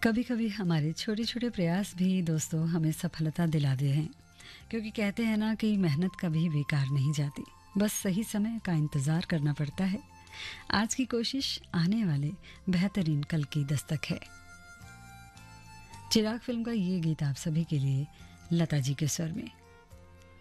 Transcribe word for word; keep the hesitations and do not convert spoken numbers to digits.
कभी कभी हमारे छोटे छोटे प्रयास भी दोस्तों हमें सफलता दिलाते हैं, क्योंकि कहते हैं ना कि मेहनत कभी बेकार नहीं जाती, बस सही समय का इंतज़ार करना पड़ता है। आज की कोशिश आने वाले बेहतरीन कल की दस्तक है। चिराग फिल्म का ये गीत आप सभी के लिए लता जी के स्वर में।